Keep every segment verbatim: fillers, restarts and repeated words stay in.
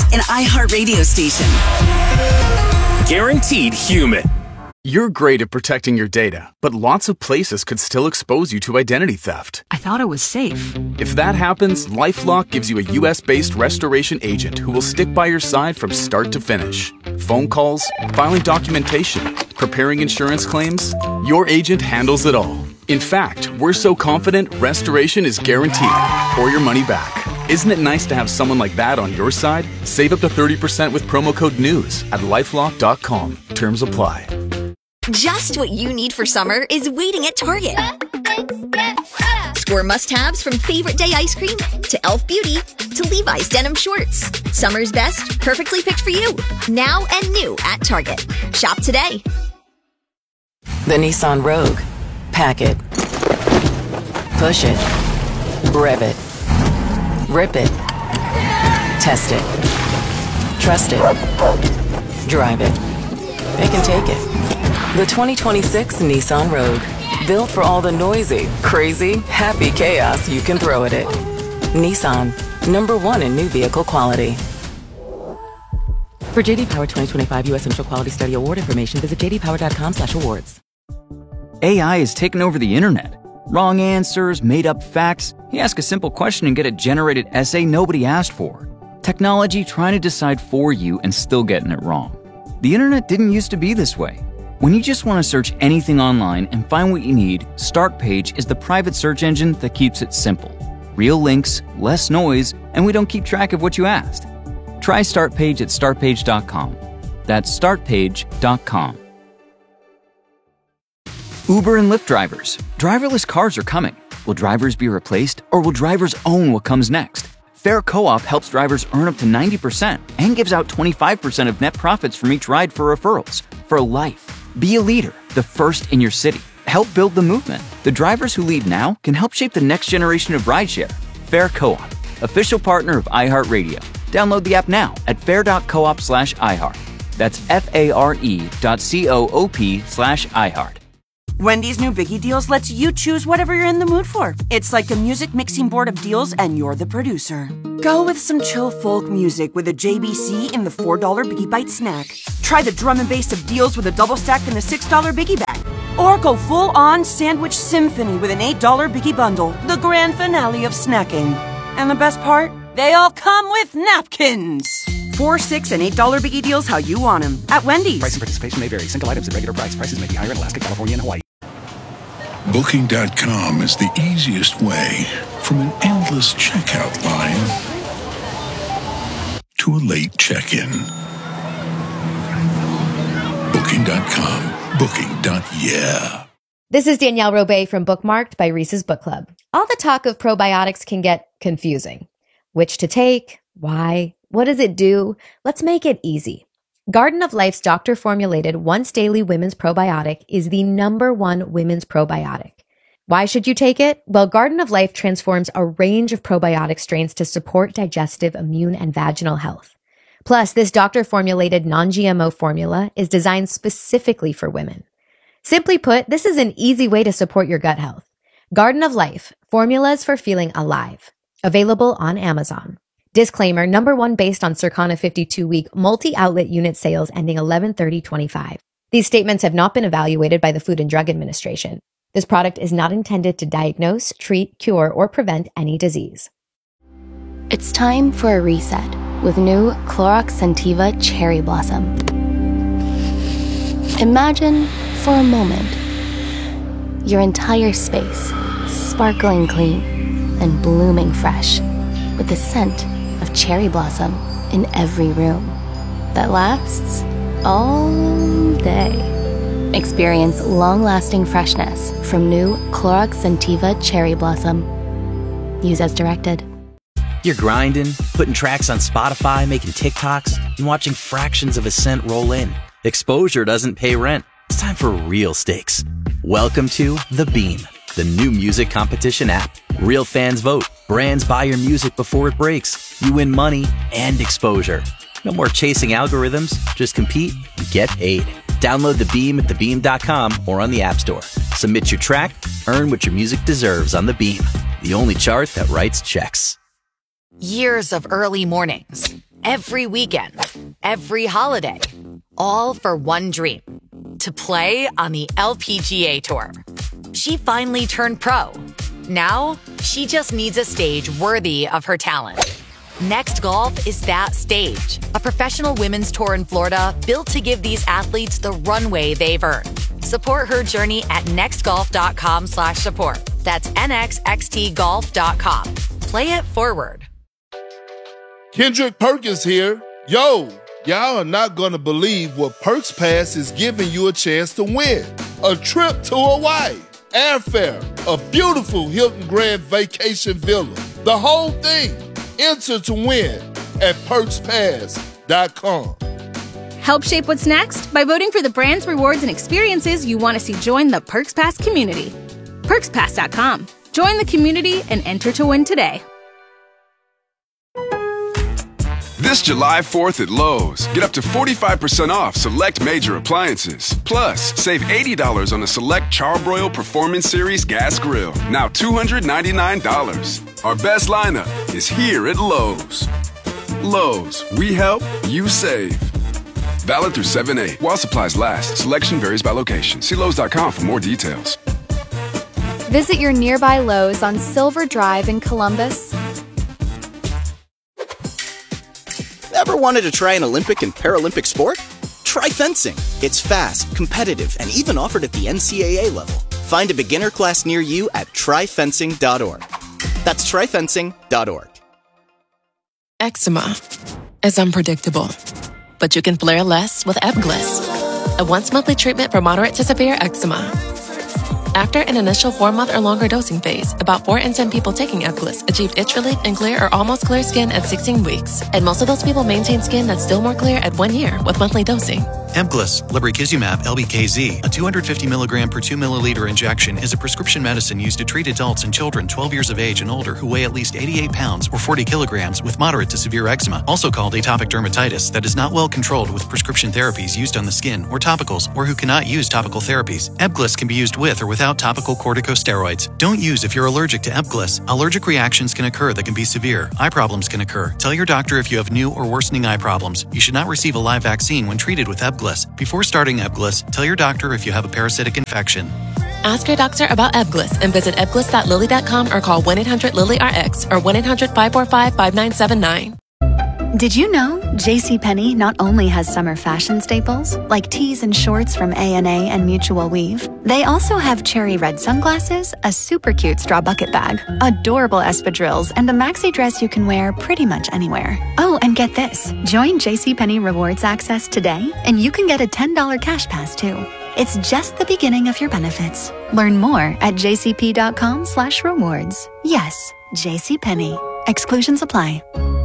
an iHeartRadio station. Guaranteed human. You're great at protecting your data, but lots of places could still expose you to identity theft. I thought it was safe. If that happens, LifeLock gives you a U S-based restoration agent who will stick by your side from start to finish. Phone calls, filing documentation, preparing insurance claims, your agent handles it all. In fact, we're so confident restoration is guaranteed or your money back. Isn't it nice to have someone like that on your side? Save up to thirty percent with promo code NEWS at lifelock dot com. Terms apply. Just what you need for summer is waiting at Target. Score must-haves from Favorite Day ice cream to e l f Beauty to Levi's denim shorts. Summer's best, perfectly picked for you. Now and new at Target. Shop today. The Nissan Rogue. Pack it. Push it. Rev it. Rip it. Test it. Trust it. Drive it. They can take it. The twenty twenty-six Nissan Rogue. Built for all the noisy, crazy, happy chaos you can throw at it. Nissan. Number one in new vehicle quality. For J D Power twenty twenty-five U S Initial Quality Study Award information, visit j d power dot com slash awards. A I has taken over the internet. Wrong answers, made-up facts. You ask a simple question and get a generated essay nobody asked for. Technology trying to decide for you and still getting it wrong. The internet didn't used to be this way. When you just want to search anything online and find what you need, Startpage is the private search engine that keeps it simple. Real links, less noise, and we don't keep track of what you asked. Try Startpage at start page dot com. That's start page dot com. Uber and Lyft drivers. Driverless cars are coming. Will drivers be replaced, or will drivers own what comes next? Fair Co-op helps drivers earn up to ninety percent and gives out twenty-five percent of net profits from each ride for referrals. For life. Be a leader, the first in your city. Help build the movement. The drivers who lead now can help shape the next generation of rideshare. Fair Co-op, official partner of iHeartRadio. Download the app now at fair dot coop slash iHeart. That's F-A-R-E dot C-O-O-P slash iHeart. Wendy's new Biggie Deals lets you choose whatever you're in the mood for. It's like a music mixing board of deals, and you're the producer. Go with some chill folk music with a J B C in the four dollar Biggie Bite snack. Try the drum and bass of deals with a double stack in the six dollar Biggie Bag. Or go full-on sandwich symphony with an eight dollar Biggie Bundle, the grand finale of snacking. And the best part? They all come with napkins. Four, six, and eight dollar Biggie Deals how you want them at Wendy's. Price and participation may vary. Single items at regular price. Prices may be higher in Alaska, California, and Hawaii. Booking dot com is the easiest way from an endless checkout line to a late check-in. Booking dot com. Booking. Yeah. This is Danielle Robay from Bookmarked by Reese's Book Club. All the talk of probiotics can get confusing. Which to take? Why? What does it do? Let's make it easy. Garden of Life's doctor-formulated once-daily women's probiotic is the number one women's probiotic. Why should you take it? Well, Garden of Life transforms a range of probiotic strains to support digestive, immune, and vaginal health. Plus, this doctor-formulated non-G M O formula is designed specifically for women. Simply put, this is an easy way to support your gut health. Garden of Life, formulas for feeling alive. Available on Amazon. Disclaimer, number one based on Circana fifty-two week multi-outlet unit sales ending eleven thirty twenty-five. These statements have not been evaluated by the Food and Drug Administration. This product is not intended to diagnose, treat, cure, or prevent any disease. It's time for a reset with new Clorox Scentiva Cherry Blossom. Imagine, for a moment, your entire space sparkling clean and blooming fresh with the scent of cherry blossom in every room that lasts all day. Experience long-lasting freshness from new Clorox Scentiva Cherry Blossom. Use as directed. You're grinding, putting tracks on Spotify, making TikToks, and watching fractions of a cent roll in. Exposure doesn't pay rent. It's time for real stakes. Welcome to The Beam, the new music competition app. Real fans vote. Brands buy your music before it breaks. You win money and exposure. No more chasing algorithms. Just compete and get paid. Download The Beam at the beam dot com or on the App Store. Submit your track. Earn what your music deserves on The Beam, the only chart that writes checks. Years of early mornings every weekend, every holiday, all for one dream, to play on the L P G A Tour. She finally turned pro. Now, she just needs a stage worthy of her talent. Next Golf is that stage, a professional women's tour in Florida built to give these athletes the runway they've earned. Support her journey at nextgolf.com slash support. That's nxxtgolf dot com. Play it forward. Kendrick Perkins here. Yo, y'all are not going to believe what Perks Pass is giving you a chance to win. A trip to Hawaii, airfare, a beautiful Hilton Grand Vacation Villa, the whole thing. Enter to win at perks pass dot com. Help shape what's next by voting for the brands, rewards, and experiences you want to see join the Perks Pass community. perks pass dot com. Join the community and enter to win today. This July fourth at Lowe's, get up to forty-five percent off select major appliances. Plus, save eighty dollars on the select Charbroil Performance Series gas grill, now two hundred ninety-nine dollars. Our best lineup is here at Lowe's. Lowe's, we help, you save. Valid through seven eight while supplies last. Selection varies by location. See Lowe's dot com for more details. Visit your nearby Lowe's on Silver Drive in Columbus. Ever wanted to try an Olympic and Paralympic sport? Try fencing. It's fast, competitive, and even offered at the N C A A level. Find a beginner class near you at try fencing dot org. That's try fencing dot org. Eczema is unpredictable, but you can flare less with Ebglyss, a once-monthly treatment for moderate to severe eczema. After an initial four-month or longer dosing phase, about four in ten people taking Ebglyss achieved itch relief and clear or almost clear skin at sixteen weeks. And most of those people maintain skin that's still more clear at one year with monthly dosing. Ebglyss, lebrikizumab L B K Z, a two hundred fifty milligram per two milliliter injection, is a prescription medicine used to treat adults and children twelve years of age and older who weigh at least eighty-eight pounds or forty kilograms with moderate to severe eczema, also called atopic dermatitis, that is not well controlled with prescription therapies used on the skin or topicals, or who cannot use topical therapies. Ebglyss can be used with or without topical corticosteroids. Don't use if you're allergic to Ebglyss. Allergic reactions can occur that can be severe. Eye problems can occur. Tell your doctor if you have new or worsening eye problems. You should not receive a live vaccine when treated with Ebglyss. Before starting Ebglyss, tell your doctor if you have a parasitic infection. Ask your doctor about Ebglyss and visit ebglyss dot lilly dot com or call one eight hundred lilly R X or one eight hundred five four five five nine seven nine. Did you know JCPenney not only has summer fashion staples, like tees and shorts from A and A and Mutual Weave, they also have cherry red sunglasses, a super cute straw bucket bag, adorable espadrilles, and a maxi dress you can wear pretty much anywhere. Oh, and get this. Join JCPenney Rewards Access today, and you can get a ten dollars cash pass, too. It's just the beginning of your benefits. Learn more at jcp.com slash rewards. Yes, JCPenney. Exclusions apply.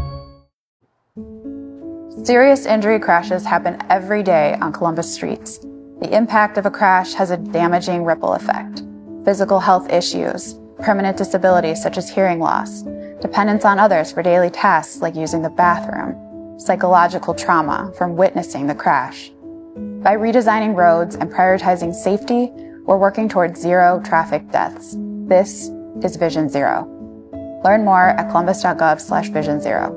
Serious injury crashes happen every day on Columbus streets. The impact of a crash has a damaging ripple effect. Physical health issues, permanent disabilities such as hearing loss, dependence on others for daily tasks like using the bathroom, psychological trauma from witnessing the crash. By redesigning roads and prioritizing safety, we're working towards zero traffic deaths. This is Vision Zero. Learn more at columbus.gov slash vision zero.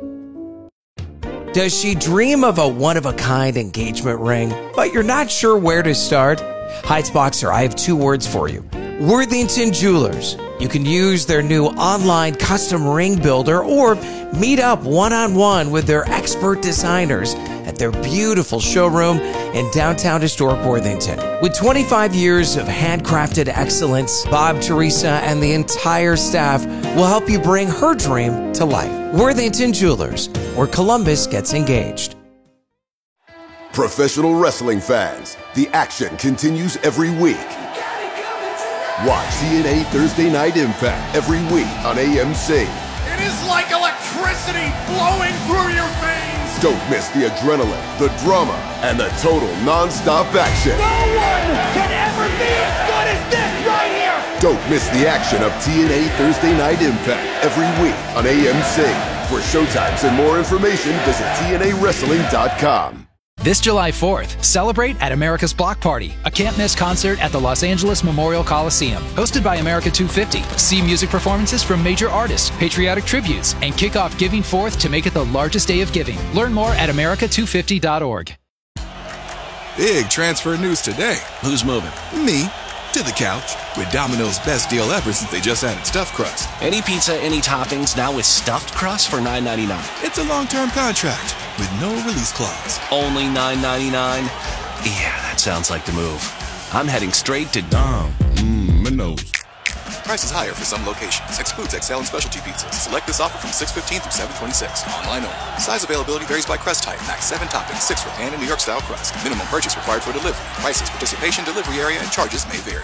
Does she dream of a one-of-a-kind engagement ring, but you're not sure where to start? Heights Boxer, I have two words for you. Worthington Jewelers. You can use their new online custom ring builder or meet up one-on-one with their expert designers at their beautiful showroom in downtown historic Worthington. With twenty-five years of handcrafted excellence, Bob, Teresa, and the entire staff will help you bring her dream to life. Worthington Jewelers, where Columbus gets engaged. Professional wrestling fans, the action continues every week. Watch T N A Thursday Night Impact every week on A M C. It is like electricity flowing through your veins. Don't miss the adrenaline, the drama, and the total non-stop action. No one can ever be as good as this right here. Don't miss the action of T N A Thursday Night Impact every week on A M C. For showtimes and more information, visit T N A wrestling dot com. This July fourth, celebrate at America's Block Party, a can't-miss concert at the Los Angeles Memorial Coliseum. Hosted by America two fifty. See music performances from major artists, patriotic tributes, and kick off Giving Fourth to make it the largest day of giving. Learn more at america two fifty dot org. Big transfer news today. Who's moving? Me. To the couch. With Domino's best deal ever since they just added stuffed crust. Any pizza, any toppings, now with stuffed crust for nine ninety-nine. It's a long-term contract with no release clause. Only nine ninety-nine? Yeah, that sounds like the move. I'm heading straight to Dom. Mmm, my nose. Prices higher for some locations. Excludes X L and specialty pizzas. Select this offer from six fifteen through seven twenty-six. Online only. Size availability varies by crust type. Max seven toppings, six for pan and New York style crust. Minimum purchase required for delivery. Prices, participation, delivery area, and charges may vary.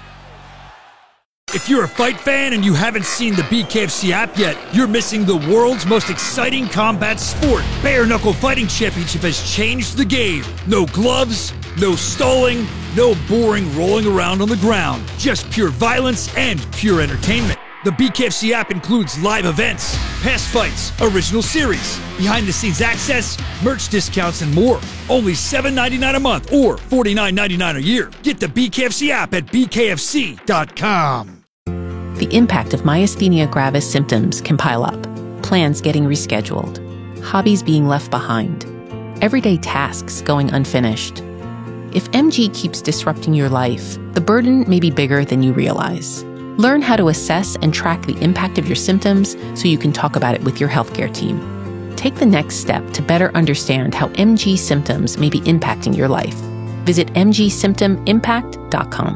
If you're a fight fan and you haven't seen the B K F C app yet, you're missing the world's most exciting combat sport. Bare Knuckle Fighting Championship has changed the game. No gloves, no stalling, no boring rolling around on the ground. Just pure violence and pure entertainment. The B K F C app includes live events, past fights, original series, behind-the-scenes access, merch discounts, and more. Only seven ninety-nine a month or forty-nine ninety-nine a year. Get the B K F C app at b k f c dot com. The impact of myasthenia gravis symptoms can pile up. Plans getting rescheduled. Hobbies being left behind. Everyday tasks going unfinished. If M G keeps disrupting your life, the burden may be bigger than you realize. Learn how to assess and track the impact of your symptoms so you can talk about it with your healthcare team. Take the next step to better understand how M G symptoms may be impacting your life. Visit m g symptom impact dot com.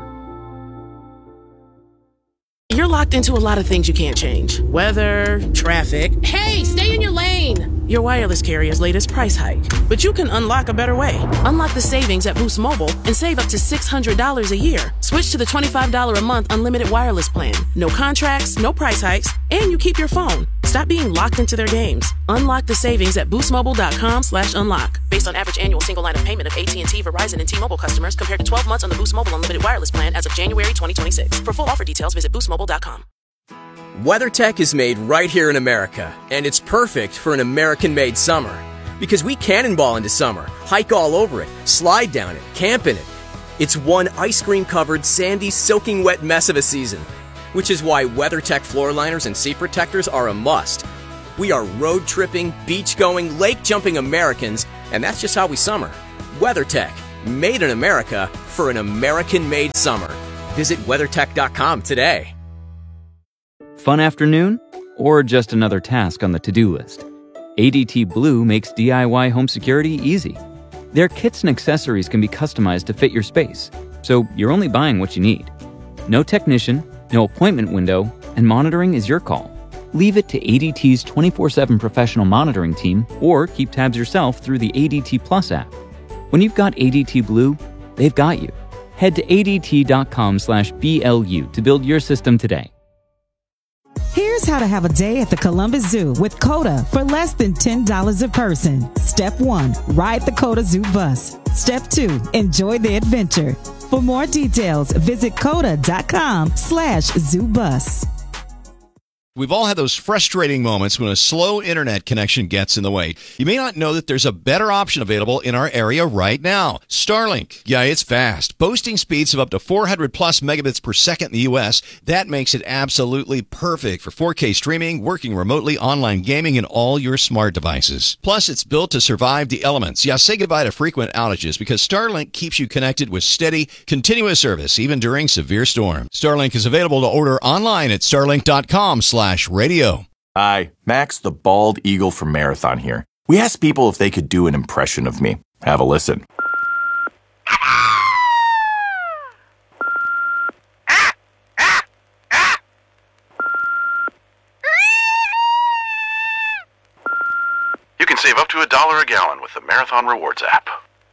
You're locked into a lot of things you can't change. Weather, traffic. Hey, stay in your lane! Your wireless carrier's latest price hike. But you can unlock a better way. Unlock the savings at Boost Mobile and save up to six hundred dollars a year. Switch to the twenty-five dollars a month unlimited wireless plan. No contracts, no price hikes, and you keep your phone. Stop being locked into their games. Unlock the savings at boostmobile.com slash unlock. Based on average annual single line of payment of A T and T, Verizon, and T-Mobile customers compared to twelve months on the Boost Mobile unlimited wireless plan as of January twenty twenty-six. For full offer details, visit boost mobile dot com. WeatherTech is made right here in America, and it's perfect for an American-made summer. Because we cannonball into summer, hike all over it, slide down it, camp in it. It's one ice cream-covered, sandy, soaking wet mess of a season. Which is why WeatherTech floor liners and seat protectors are a must. We are road-tripping, beach-going, lake-jumping Americans, and that's just how we summer. WeatherTech, made in America for an American-made summer. Visit weathertech dot com today. Fun afternoon? Or just another task on the to-do list? A D T Blue makes D I Y home security easy. Their kits and accessories can be customized to fit your space, so you're only buying what you need. No technician, no appointment window, and monitoring is your call. Leave it to A D T's twenty-four seven professional monitoring team, or keep tabs yourself through the A D T Plus app. When you've got A D T Blue, they've got you. Head to A D T dot com slash B L U to build your system today. Here's how to have a day at the Columbus Zoo with CODA for less than ten dollars a person. Step one, ride the CODA Zoo bus. Step two, enjoy the adventure. For more details, visit coda dot com slash zoo bus. We've all had those frustrating moments when a slow internet connection gets in the way. You may not know that there's a better option available in our area right now. Starlink. Yeah, it's fast. Boasting speeds of up to four hundred plus megabits per second in the U S. That makes it absolutely perfect for four K streaming, working remotely, online gaming, and all your smart devices. Plus, it's built to survive the elements. Yeah, say goodbye to frequent outages because Starlink keeps you connected with steady, continuous service, even during severe storms. Starlink is available to order online at starlink dot com slash radio. Hi, Max the Bald Eagle from Marathon here. We asked people if they could do an impression of me. Have a listen. You can save up to a dollar a gallon with the Marathon Rewards app.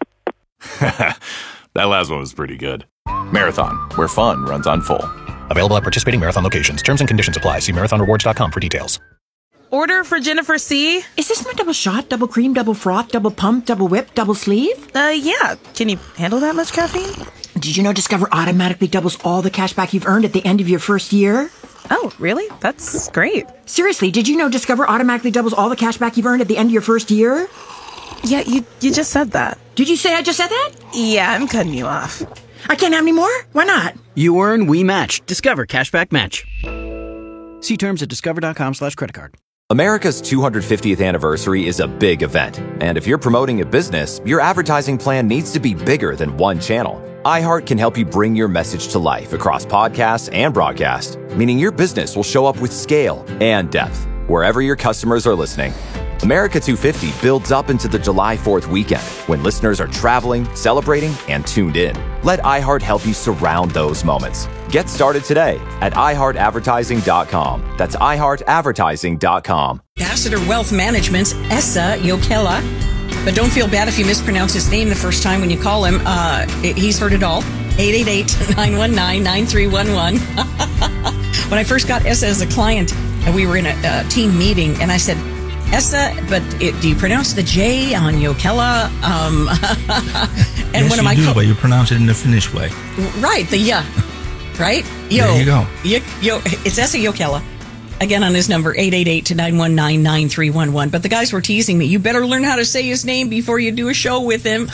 That last one was pretty good. Marathon, where fun runs on full. Available at participating Marathon locations. Terms and conditions apply. See marathon rewards dot com for details. Order for Jennifer C. Is this my double shot, double cream, double froth, double pump, double whip, double sleeve? Uh, yeah. Can you handle that much caffeine? Did you know Discover automatically doubles all the cash back you've earned at the end of your first year? Oh, really? That's great. Seriously, did you know Discover automatically doubles all the cash back you've earned at the end of your first year? Yeah, you, you just said that. Did you say I just said that? Yeah, I'm cutting you off. I can't have any more? Why not? You earn, we match. Discover Cashback Match. See terms at discover.com slash credit card. America's two hundred fiftieth anniversary is a big event. And if you're promoting a business, your advertising plan needs to be bigger than one channel. iHeart can help you bring your message to life across podcasts and broadcast, meaning your business will show up with scale and depth wherever your customers are listening. America two fifty builds up into the July fourth weekend when listeners are traveling, celebrating, and tuned in. Let iHeart help you surround those moments. Get started today at i heart advertising dot com. That's i heart advertising dot com. Ambassador Wealth Management's Esa Yokela. But don't feel bad if you mispronounce his name the first time when you call him. Uh, he's heard it all. eight eight eight, nine one nine, nine three one one. When I first got Esa as a client, we were in a, a team meeting, and I said, Esa, but it, do you pronounce the J on Yokela? Um, and yes, one of you my do, co- but you pronounce it in the Finnish way. Right, the yeah, right? Yo, there you go. Yo, yo, it's Esa Yokela. Again on his number, eight eight eight, nine one nine, nine three one one. But the guys were teasing me. You better learn how to say his name before you do a show with him.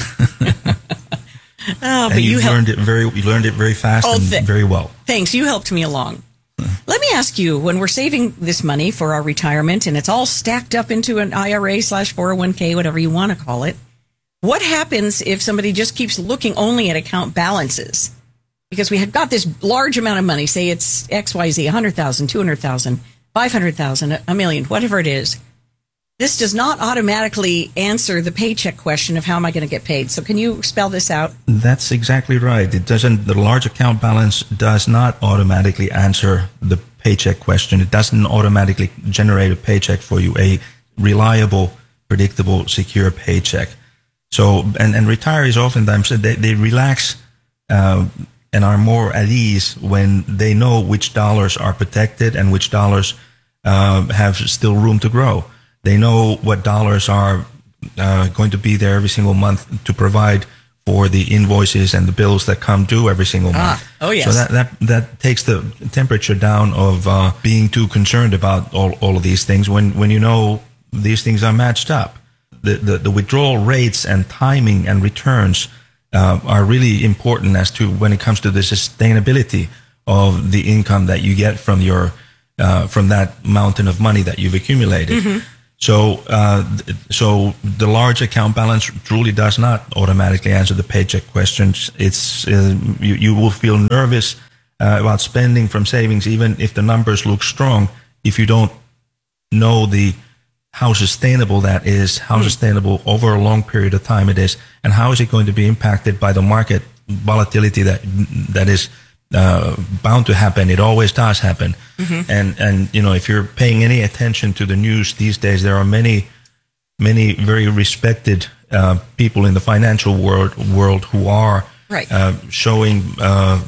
oh, but and you learned helped. it very, you learned it very fast Oh, and th- very well. Thanks. You helped me along. Let me ask you, when we're saving this money for our retirement and it's all stacked up into an I R A slash four oh one k, whatever you want to call it, what happens if somebody just keeps looking only at account balances? Because we have got this large amount of money, say it's X Y Z, one hundred thousand dollars, two hundred thousand dollars, five hundred thousand dollars, a million, whatever it is. This does not automatically answer the paycheck question of how am I going to get paid. So can you spell this out? That's exactly right. It doesn't, the large account balance does not automatically answer the paycheck question. It doesn't automatically generate a paycheck for you, a reliable, predictable, secure paycheck. So, and, and retirees oftentimes, they, they relax, uh, and are more at ease when they know which dollars are protected and which dollars, uh, have still room to grow. They know what dollars are uh, going to be there every single month to provide for the invoices and the bills that come due every single month. Ah, oh, yes. So that, that, that takes the temperature down of uh, being too concerned about all, all of these things when, when you know these things are matched up. The, the, the withdrawal rates and timing and returns uh, are really important as to when it comes to the sustainability of the income that you get from your uh, from that mountain of money that you've accumulated. Mm-hmm. So, uh, so the large account balance truly does not automatically answer the paycheck questions. It's uh, you, you will feel nervous uh, about spending from savings, even if the numbers look strong. If you don't know the how sustainable that is, how sustainable over a long period of time it is, and how is it going to be impacted by the market volatility that that is uh, bound to happen. It always does happen. Mm-hmm. And, and, you know, if you're paying any attention to the news these days, there are many, many very respected uh, people in the financial world, world who are right. uh, showing uh,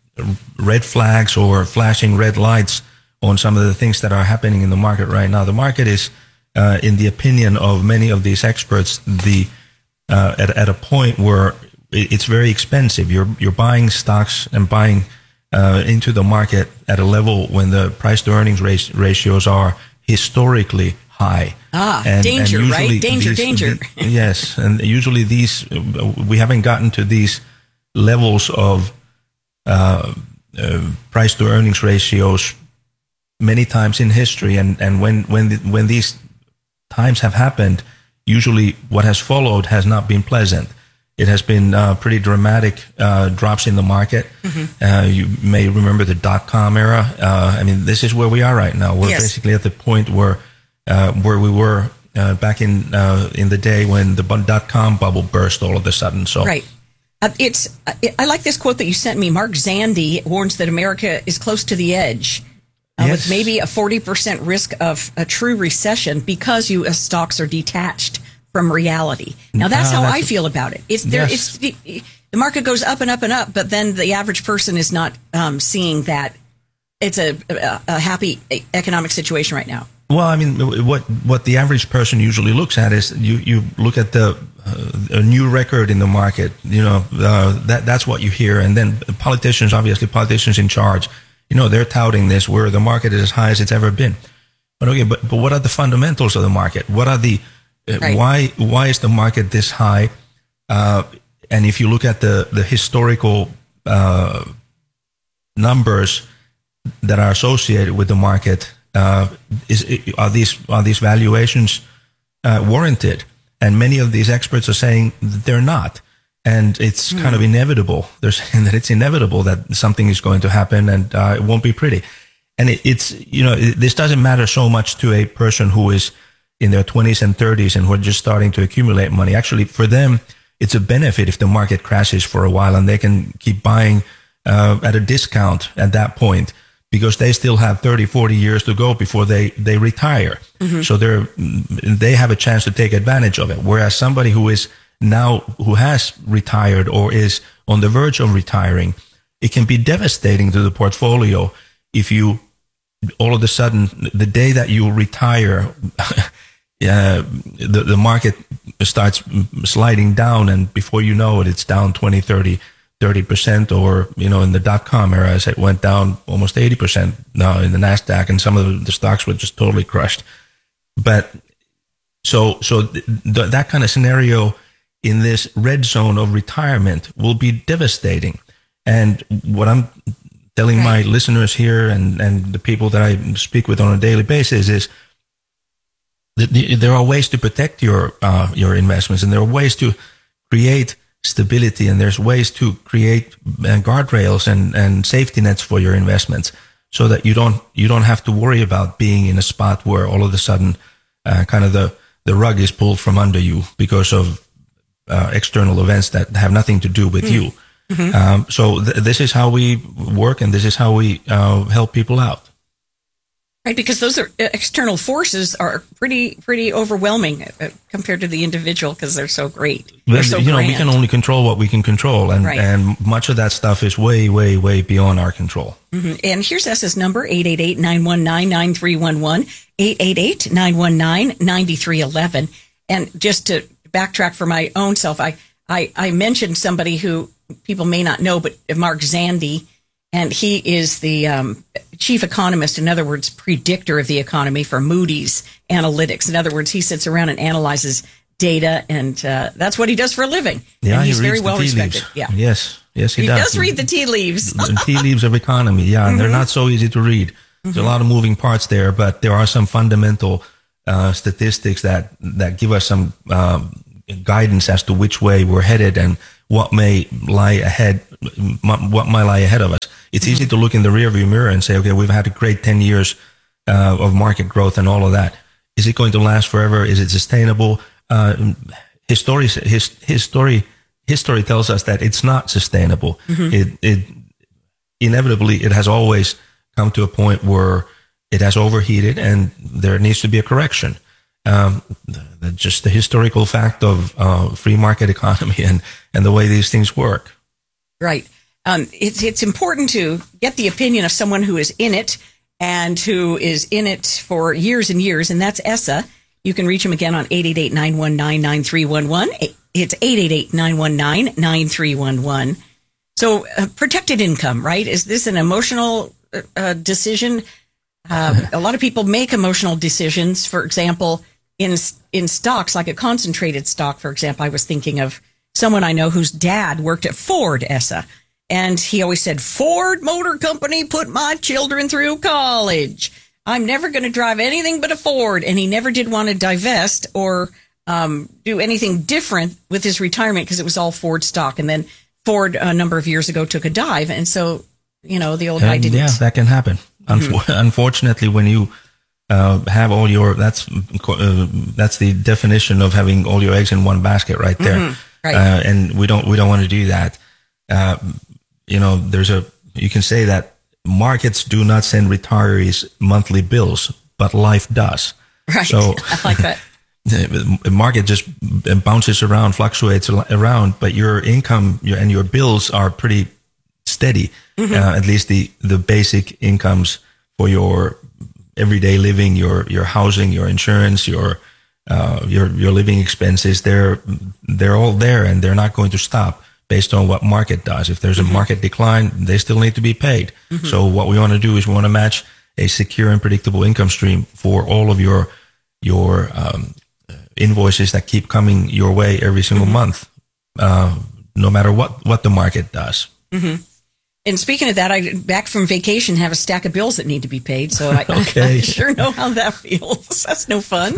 red flags or flashing red lights on some of the things that are happening in the market right now. The market is, uh, in the opinion of many of these experts, the uh, at, at a point where it's very expensive. You're you're buying stocks and buying uh, into the market at a level when the price to earnings ratios are historically high. Ah, and, danger, and right? Danger, these, danger. The, yes, and usually these we haven't gotten to these levels of uh, uh, price to earnings ratios many times in history, and and when when the, when these times have happened, usually what has followed has not been pleasant. It has been uh, pretty dramatic uh, drops in the market. Mm-hmm. Uh, you may remember the dot-com era. Uh, I mean, this is where we are right now. We're yes. basically at the point where uh, where we were uh, back in uh, in the day when the dot-com bubble burst all of a sudden. So right. Uh, it's. Uh, I like this quote that you sent me. Mark Zandi warns that America is close to the edge, uh, yes. with maybe a forty percent risk of a true recession because U S stocks are detached from reality. Now that's uh, how that's, I feel about it. It's there. Yes. It's the, the market goes up and up and up, but then the average person is not um, seeing that it's a, a, a happy economic situation right now. Well, I mean, what what the average person usually looks at is you, you look at the uh, a new record in the market. You know, uh, that that's what you hear, and then politicians, obviously politicians in charge, you know, they're touting this where the market is as high as it's ever been. But okay, but but what are the fundamentals of the market? What are the Right. Why why is the market this high? Uh, and if you look at the, the historical uh, numbers that are associated with the market, uh, is are these are these valuations uh, warranted? And many of these experts are saying that they're not. And it's mm. kind of inevitable. They're saying that it's inevitable that something is going to happen, and uh, it won't be pretty. And it, it's, you know, it, this doesn't matter so much to a person who is in their twenties and thirties and who are just starting to accumulate money. Actually, for them, it's a benefit if the market crashes for a while and they can keep buying uh, at a discount at that point, because they still have thirty, forty years to go before they, they retire. Mm-hmm. So they're, they have a chance to take advantage of it. Whereas somebody who is now, who has retired or is on the verge of retiring, it can be devastating to the portfolio if you, all of a sudden, the day that you retire, uh, the, the market starts sliding down, and before you know it, it's down twenty, thirty, thirty percent, or, you know, in the dot-com era, as it went down almost eighty percent now in the NASDAQ, and some of the stocks were just totally crushed. But so, so th- th- that kind of scenario in this red zone of retirement will be devastating. And what I'm telling my listeners here and, and the people that I speak with on a daily basis is that there are ways to protect your uh, your investments, and there are ways to create stability, and there's ways to create uh, guardrails and, and safety nets for your investments, so that you don't you don't have to worry about being in a spot where all of a sudden uh, kind of the, the rug is pulled from under you because of uh, external events that have nothing to do with mm. you. Mm-hmm. Um, so th- this is how we work, and this is how we uh, help people out. Right, because those are external forces are pretty pretty overwhelming compared to the individual, because they're so great. They're so you know, grand. we can only control what we can control, and, right. and much of that stuff is way, way, way beyond our control. Mm-hmm. And here's Essa's number, eight eight eight, nine one nine, nine three one one, eight eight eight, nine one nine, nine three one one. And just to backtrack for my own self, I, I, I mentioned somebody who people may not know, but Mark Zandi, and he is the um, chief economist, in other words, predictor of the economy for Moody's Analytics. In other words, he sits around and analyzes data, and uh, that's what he does for a living. Yeah, and he's he reads very well the tea respected. leaves. Yeah. Yes, yes, he, he does. He does read the tea leaves. The tea leaves of economy, yeah, and mm-hmm. they're not so easy to read. There's mm-hmm. a lot of moving parts there, but there are some fundamental uh, statistics that, that give us some um, guidance as to which way we're headed and what may lie ahead, what might lie ahead of us. It's mm-hmm. easy to look in the rearview mirror and say, okay, we've had a great ten years uh, of market growth and all of that. Is it going to last forever? Is it sustainable? Uh, history, his, history, history tells us that it's not sustainable. Mm-hmm. It, it inevitably, it has always come to a point where it has overheated and there needs to be a correction. Um, the, just the historical fact of uh, free market economy and, and the way these things work. Right. Um, it's it's important to get the opinion of someone who is in it and who is in it for years and years, and that's Essa. You can reach him again on eight eight eight, nine one nine, nine three one one. It's eight eight eight, nine one nine, nine three one one. So uh, protected income, right? Is this an emotional uh, decision? Uh, a lot of people make emotional decisions. For example, in in stocks, like a concentrated stock, for example, I was thinking of someone I know whose dad worked at Ford, Essa. And he always said, Ford Motor Company put my children through college. I'm never going to drive anything but a Ford. And he never did want to divest or um, do anything different with his retirement because it was all Ford stock. And then Ford, a number of years ago, took a dive. And so, you know, the old guy and didn't. Yeah, that can happen. Mm-hmm. Unf- unfortunately, when you uh, have all your, that's uh, that's the definition of having all your eggs in one basket right there. Mm-hmm. Right. Uh, and we don't we don't want to do that. Uh, You know, there's a, you can say that markets do not send retirees monthly bills, but life does. Right. So I like that. The market just bounces around, fluctuates around, but your income and your bills are pretty steady. Mm-hmm. Uh, at least the, the basic incomes for your everyday living, your, your housing, your insurance, your, uh, your, your living expenses, they're, they're all there and they're not going to stop based on what market does. If there's a mm-hmm. market decline, they still need to be paid. Mm-hmm. So what we want to do is we want to match a secure and predictable income stream for all of your your um, invoices that keep coming your way every single mm-hmm. month. uh, no matter what, what the market does. Mm-hmm. And speaking of that, I back from vacation have a stack of bills that need to be paid. So I, okay. I sure know how that feels. That's no fun.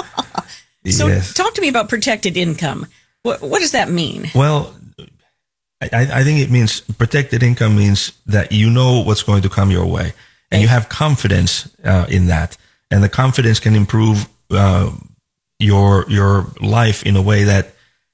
So yes. Talk to me about protected income. What, what does that mean? Well, I, I think it means protected income means that you know what's going to come your way, and you have confidence uh, in that, and the confidence can improve uh, your your life in a way that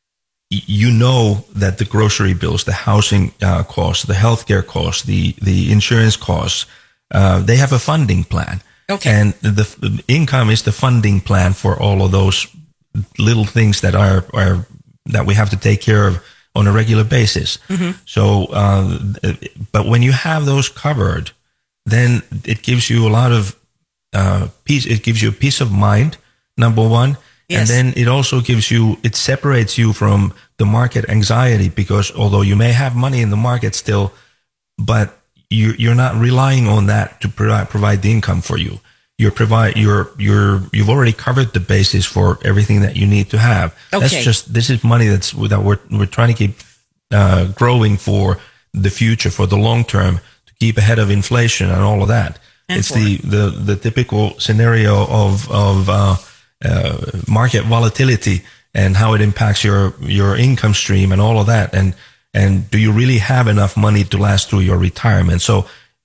you know that the grocery bills, the housing uh, costs, the healthcare costs, the the insurance costs, uh, they have a funding plan. Okay. And the, the income is the funding plan for all of those little things that are, are that we have to take care of on a regular basis. Mm-hmm. So, uh, but when you have those covered, then it gives you a lot of uh, peace. It gives you a peace of mind, number one. Yes. And then it also gives you, it separates you from the market anxiety, because although you may have money in the market still, but you, you're not relying on that to provide, provide the income for you. You're provide, you're, you're, you've already covered the basis for everything that you need to have. Okay. That's just, this is money that's, that we're, we're trying to keep, uh, growing for the future, for the long term, to keep ahead of inflation and all of that. And it's for the, the, the typical scenario of, of, uh, Uh, market volatility and how it impacts your, your income stream and all of that. And, and do you really have enough money to last through your retirement? So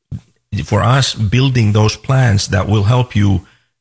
for us, building those plans that will help you,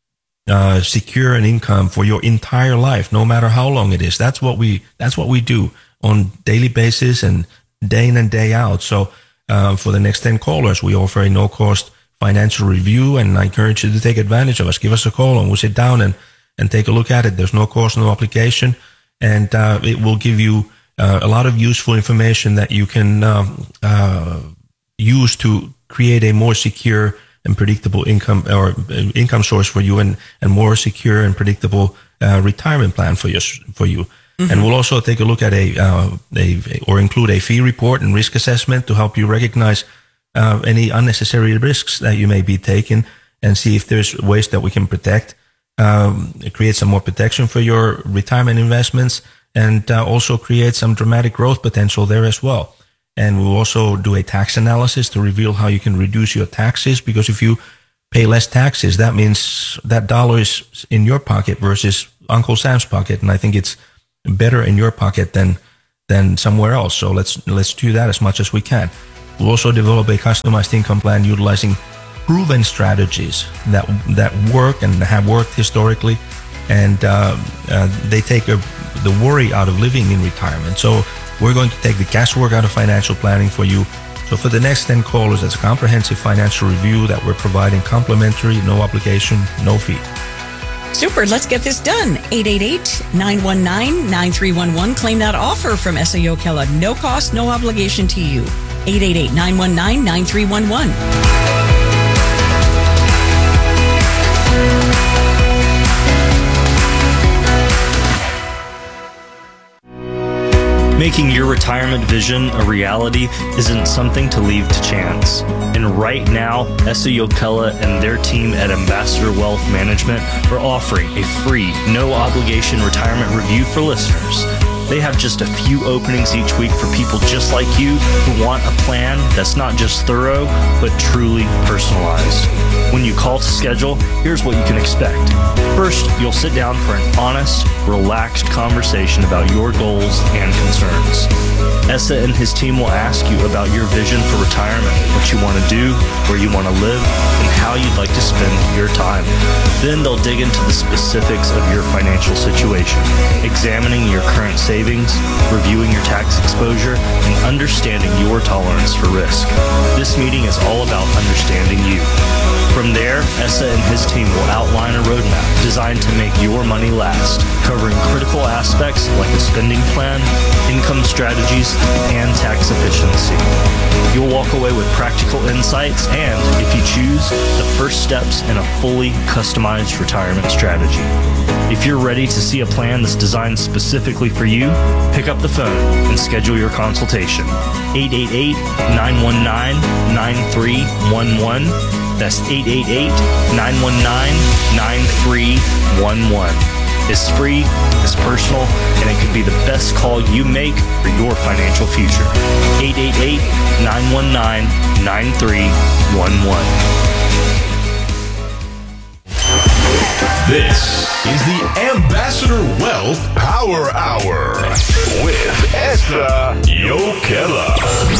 uh, secure an income for your entire life, no matter how long it is. That's what we, that's what we do on daily basis and day in and day out. So, uh, for the next ten callers, we offer a no cost financial review, and I encourage you to take advantage of us. Give us a call and we'll sit down and and take a look at it. There's no cost, no application, and uh, it will give you uh, a lot of useful information that you can um, uh, use to create a more secure and predictable income or uh, income source for you, and, and more secure and predictable uh, retirement plan for you. For you. Mm-hmm. And we'll also take a look at a, uh, a or include a fee report and risk assessment to help you recognize uh, any unnecessary risks that you may be taking, and see if there's ways that we can protect. Um, create some more protection for your retirement investments, and uh, also create some dramatic growth potential there as well. And we'll also do a tax analysis to reveal how you can reduce your taxes, because if you pay less taxes, that means that dollar is in your pocket versus Uncle Sam's pocket. And I think it's better in your pocket than than somewhere else. So let's let's do that as much as we can. We'll also develop a customized income plan utilizing proven strategies that that work and have worked historically, and uh, uh, they take a, the worry out of living in retirement. So we're going to take the guesswork out of financial planning for you. So for the next ten callers, that's a comprehensive financial review that we're providing complimentary, no obligation, no fee. Super. Let's get this done. eight eight eight, nine one nine, nine three one one. Claim that offer from S A Jokela. No cost, no obligation to you. eight eight eight, nine one nine, nine three one one. Making your retirement vision a reality isn't something to leave to chance. And right now, S A Jokela and their team at Ambassador Wealth Management are offering a free, no-obligation retirement review for listeners. They have just a few openings each week for people just like you who want a plan that's not just thorough, but truly personalized. When you call to schedule, here's what you can expect. First, you'll sit down for an honest, relaxed conversation about your goals and concerns. Essa and his team will ask you about your vision for retirement, what you want to do, where you want to live, and how you'd like to spend your time. Then they'll dig into the specifics of your financial situation, examining your current savings, reviewing your tax exposure, and understanding your tolerance for risk. This meeting is all about understanding you. From there, Essa and his team will outline a roadmap designed to make your money last, covering critical aspects like a spending plan, income strategies, and tax efficiency. You'll walk away with practical insights and, if you choose, the first steps in a fully customized retirement strategy. If you're ready to see a plan that's designed specifically for you, pick up the phone and schedule your consultation. eight eight eight, nine one nine, nine three one one. That's eight eight eight, nine one nine, nine three one one. It's free, it's personal, and it could be the best call you make for your financial future. eight eight eight, nine one nine, nine three one one. This is the Ambassador Wealth Power Hour with Esa Yokela.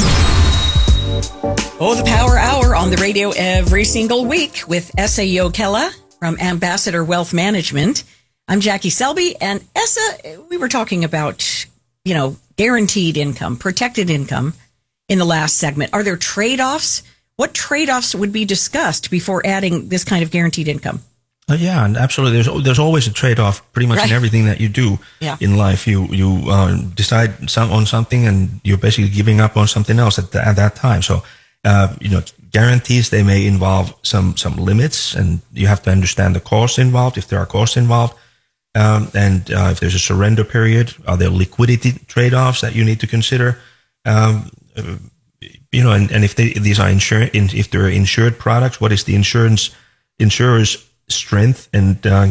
Oh, the Power Hour on the radio every single week with Esa Yokela from Ambassador Wealth Management. I'm Jackie Selby, and Esa, we were talking about, you know, guaranteed income, protected income in the last segment. Are there trade-offs? What trade-offs would be discussed before adding this kind of guaranteed income? Uh, yeah, and absolutely. There's there's always a trade-off pretty much Right. in everything that you do Yeah. in life. You you uh, decide some, on something, and you're basically giving up on something else at, the, at that time. So, uh, you know, guarantees, they may involve some, some limits, and you have to understand the costs involved, if there are costs involved. Um, and uh, if there's a surrender period, are there liquidity trade-offs that you need to consider? Um, uh, you know, and, and if they, these are insured, if they're insured products, what is the insurance insurer's strength? And uh,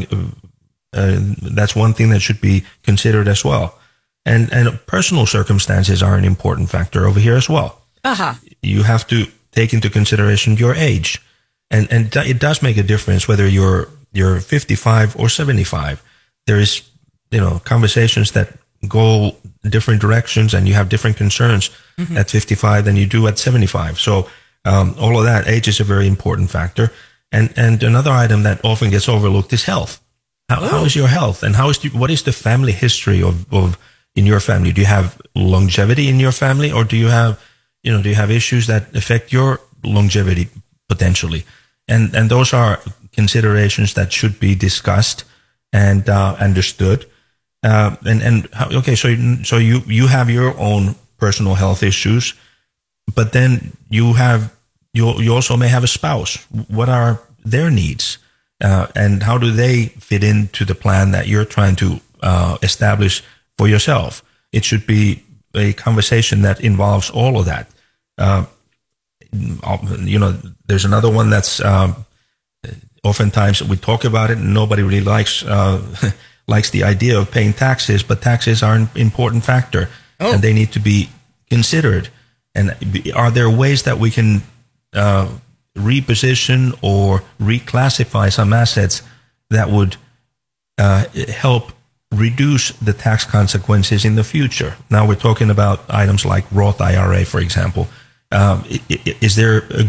uh, that's one thing that should be considered as well. And and personal circumstances are an important factor over here as well. Uh-huh. You have to take into consideration your age, and and it does make a difference whether you're you're fifty-five or seventy-five. There is, you know, conversations that go different directions, and you have different concerns Mhm. at fifty-five than you do at seventy-five. So um, all of that, age is a very important factor. And and another item that often gets overlooked is health. How, how is your health, and how is the, what is the family history of, of in your family? Do you have longevity in your family, or do you have, you know, do you have issues that affect your longevity potentially? And and those are considerations that should be discussed and uh, understood. Uh, and and how, okay, so so you you have your own personal health issues, but then you have you you also may have a spouse. What are their needs, uh, and how do they fit into the plan that you're trying to uh, establish for yourself? It should be a conversation that involves all of that. Uh, you know, there's another one that's um, oftentimes we talk about it, and nobody really likes uh, likes the idea of paying taxes, but taxes are an important factor, Oh. and they need to be considered. And are there ways that we can uh, reposition or reclassify some assets that would uh, help reduce the tax consequences in the future? Now we're talking about items like Roth I R A, for example. Um, i- i- is there a